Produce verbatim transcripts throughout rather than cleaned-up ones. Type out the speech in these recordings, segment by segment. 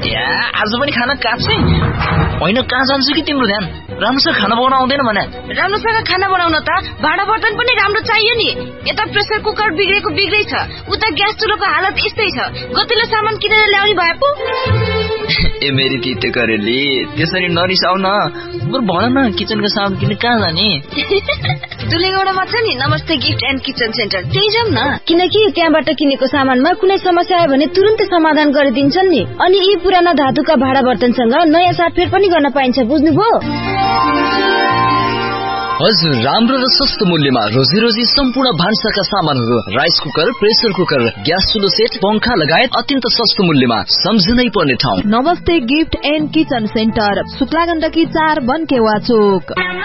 आज पनि खाना काट्छै? होइन, कहाँ जान्छु कि तिम्रो ध्यान? राम्रोसँग खाना बनाउन आउँदैन भने? राम्रोसँग खाना बनाउन त भाँडा बर्तन पनि राम्रो चाहियो नि। यता प्रेसर कुकर बिग्रेको बिग्रै छ, उता ग्यास चुलोको हालत यस्तै छ। गतिलो सामान किनेर ल्याउने भए पो। ए मेरी तिते करेली, त्यसरी नरिसाउ न। बरु भन न, किचनको सामान किन्ने कहाँ जाने? दुलेगौडामा छ नि नमस्ते गिफ्ट एन्ड किचन सेन्टर, त्यही जाउँ न। किनकि त्यहाँबाट किनेको सामानमा कुनै समस्या आयो भने तुरुन्तै समाधान गरिदिन्छन् नि। अनि यी पुराना धातुका भाँडा बर्तनसँग नयाँ साटफेर पनि गर्न पाइन्छ, बुझ्नुभयो? हजुर, राम्रो र सस्तो मूल्यमा रोजी रोजी सम्पूर्ण भान्साका सामानहरू, rice cooker, pressure cooker, gas चुलो set, पंखा लगायत अत्यन्त सस्तो मूल्यमा सम्झनै पर्ने ठाउँ नमस्ते gift and kitchen centre, Shukla Gandaki चार बनकेवा चोक।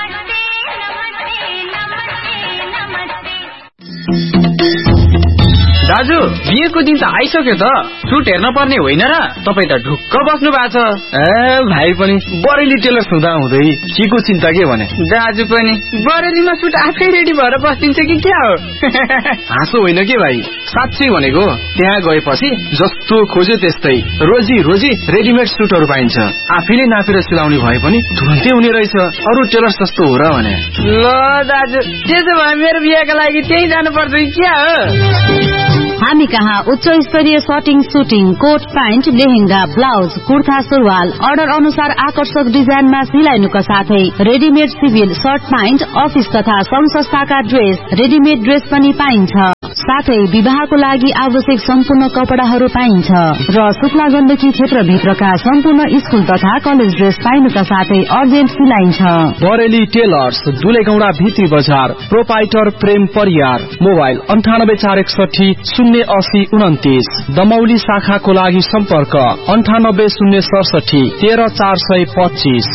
दाजु, बिहेको दिन त आइसक्यो त, सुट हेर्न पर्ने होइन र? तपाईँ त ढुक्क बस्नु भएको छ। ए भाइ पनि बरेली टेलर हुँदा हुँदै के को चिन्ता के भने? दाजु पनि बरेलीमा सुट आफै रेडी भएर बस्दिन्छ कि क्या हो? हाँसो होइन के भाइ, साँच्चै भनेको। त्यहाँ गएपछि जस्तो खोज्यो त्यस्तै रोजी रोजी रेडिमेड सुटहरू पाइन्छ। आफैले नापेर सिलाउने भए पनि तुरन्तै हुने रहेछ। अरू टेलर सस्तो हो र भने? ल दाजु, त्यसो भए मेरो बिहेको लागि त्यही जानु पर्छ कि क्या हो? हामी कहाँ उच्च स्तरीय सटिङ, shooting, coat pant, lehenga, blouse, kurta, सुरुवाल अर्डर अनुसार आकर्षक डिजाइनमा सिलाइनुका साथै readymade civil short pant, office तथा संघ संस्थाका ड्रेस, रेडिमेड ड्रेस पनि पाइन्छ। साथै विवाहको लागि आवश्यक सम्पूर्ण कपडाहरू पाइन्छ र शुक्ला गण्डकी क्षेत्रभित्रका सम्पूर्ण स्कुल तथा कलेज ड्रेस पाइनुका साथै अर्जेन्ट सिलाइन्छ। बरेली टेलर्स, दुलेगौडा भित्री बजार, प्रोपाइटर प्रेम परियार, मोबाइल अन्ठानब्बे चार एकसठी शून्य असी उन्तिस। दमौली शाखाको लागि सम्पर्क अन्ठानब्बे शून्य सडसठी तेह्र चार सय पच्चीस।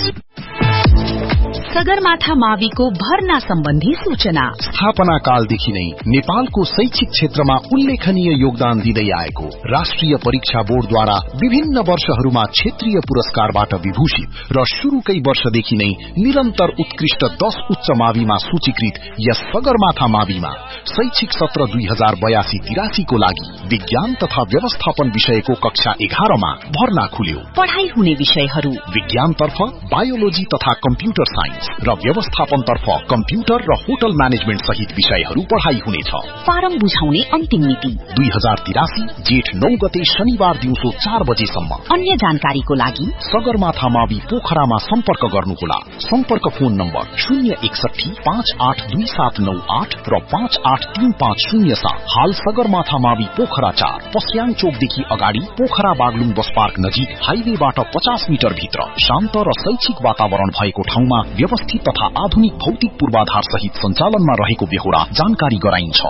सगरमाथा माविको भर्ना सम्बन्धी सूचना। स्थापना कालदेखि नै नेपालको शैक्षिक क्षेत्रमा उल्लेखनीय योगदान दिँदै आएको राष्ट्रिय परीक्षा बोर्डद्वारा विभिन्न वर्षहरूमा क्षेत्रीय पुरस्कारबाट विभूषित र शुरूकै वर्षदेखि नै निरन्तर उत्कृष्ट दश उच्च माविमा सूचीकृत यस सगरमाथा माविमा शैक्षिक सत्र दुई हजार बयासी तिरासीको लागि विज्ञान तथा व्यवस्थापन विषयको कक्षा एघारमा भर्ना खुल्यो। पढ़ाई हुने विषयहरू विज्ञानतर्फ बायोलोजी तथा कम्प्युटर साइन्स र व्यवस्थापनतर्फ कम्प्युटर र होटल म्यानेजमेन्ट सहित विषयहरू पढ़ाई हुनेछ। फारम बुझाउने अन्तिम मिति दुई हजार तिरासी जेठ नौ गते शनिबार दिउँसो चार बजेसम्म। अन्य जानकारीको लागि सगरमाथा मावि पोखरामा सम्पर्क गर्नुहोला। सम्पर्क फोन नम्बर शून्य एकसठी पाँच आठ दुई सात नौ आठ र पाँच आठ तीन पाँच शून्य सात। हाल सगरमाथा मावि पोखरा चार पस्याङ चोकदेखि अगाडि पोखरा बागलुङ बस पार्क नजिक हाइवेबाट पचास मिटर भित्र शान्त र शैक्षिक वातावरण भएको ठाउँमा व्यवस्थित तथा आधुनिक भौतिक पूर्वाधार सहित सञ्चालनमा रहेको बेहोरा जानकारी गराइन्छ।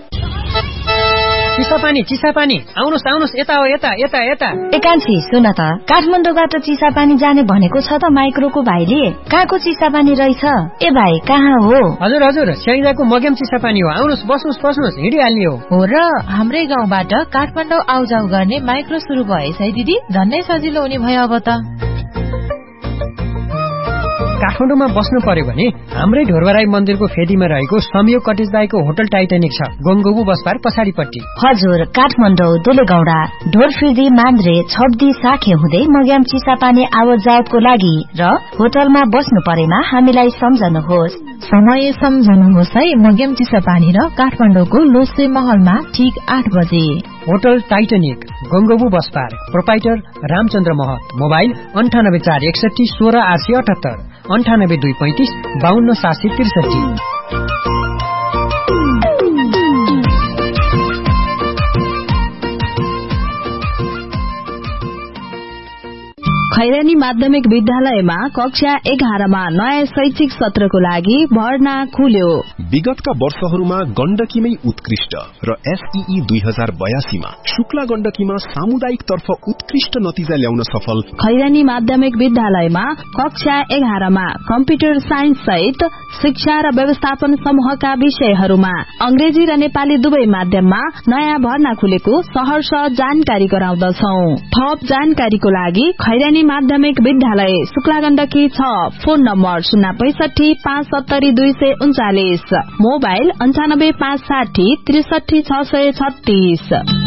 चिसापानी चिसापानी आउनुहोस् आउनुहोस्, यता हो यता यता यता। एकान्छी सुन त, काठमाडौँबाट चिसापानी जाने भनेको छ त माइक्रोको भाइले। कहाँको चिसापानी रहेछ? ए भाइ कहाँ हो? हजुर हजुर, स्याङ्जाको मग्याम चिसापानी हो। आउनुहोस्, बस्नुहोस् बस्नुहोस्, हिँडिहाल्ने हो। हो र, हाम्रै गाउँबाट काठमाडौँ आउजाउ गर्ने माइक्रो सुरु भएछ है दिदी, झन्नै सजिलो हुने भयो अब त। काठमाडौँमा बस्नु पर्यो भने हाम्रै ढोरबराई मन्दिरको फेदीमा रहेको संयोग कटेज बाईको होटल टाइटानिक छ, गोङगोबु बस पार्क पछाडिपट्टि। हजुर, काठमाडौँ, दुलेगौडा, ढोरफिर्दी, मान्द्रे, छब्दी, साखे हुँदै मग्याम चिसापानी आवत जावतको लागि र होटलमा बस्नु परेमा हामीलाई सम्झनुहोस्। समय सम्झनुहोस् है, मग्याम चिसापानी र काठमाडौँको लोसे महलमा ठीक आठ बजे। Hotel Titanic, गोङगोबु bus park, proprietor Ramchandra महत। मोबाइल अन्ठानब्बे चार एकसठी सोह्र आठ सय अठहत्तर, अन्ठानब्बे दुई पैंतिस बाहन्न सात सय त्रिसठी। खैरानी माध्यमिक विद्यालयमा कक्षा एघारमा नयाँ शैक्षिक सत्रको लागि भर्ना खुल्यो। विगतका वर्षहरूमा गण्डकीमै उत्कृष्ट र एसईई दुई हजार बयासीमा शुक्ला गण्डकीमा सामुदायिक तर्फ उत्कृष्ट नतिजा ल्याउन सफल खैरानी माध्यमिक विद्यालयमा कक्षा एघारमा कम्प्युटर साइन्स सहित शिक्षा र व्यवस्थापन समूहका विषयहरूमा अंग्रेजी र नेपाली दुवै माध्यममा नयाँ भर्ना खुलेको सहर्ष जानकारी गराउँदछौ। थप जानकारीको लागि खैरानी माध्यमिक विद्यालय शुक्ला गण्डकी छ, फोन नम्बर शून्य पैसठी पाँच सत्तरी दुई सय उन्चालिस, मोबाइल अन्ठानब्बे पाँच साठी त्रिसठी छ सय छत्तीस।